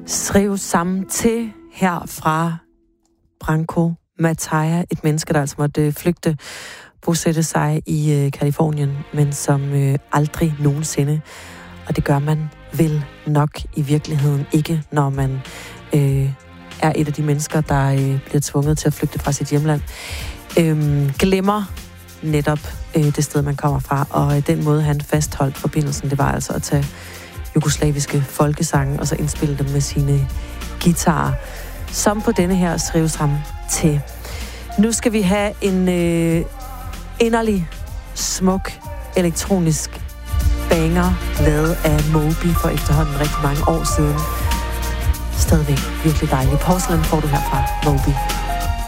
skrive sammen til her fra Branko Mataya, et menneske, der altså måtte flygte, bosætte sig i Kalifornien, men som aldrig nogensinde, og det gør man vel nok i virkeligheden ikke, når man er et af de mennesker, der bliver tvunget til at flygte fra sit hjemland, glemmer netop det sted, man kommer fra, og den måde, han fastholdt forbindelsen, det var altså at tage jugoslaviske folkesange, og så indspille dem med sine guitarer, som på denne her skrives ham til. Nu skal vi have en inderlig, smuk, elektronisk banger, lavet af Moby for efterhånden rigtig mange år siden. Stadigvæk virkelig dejlig. Porcelain får du herfra, Moby.